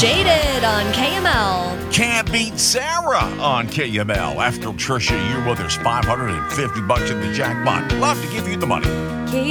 Jaded on KML. Can't beat Sarah on KML. After Trisha, you're with us. $550 in the jackpot. Love to give you the money.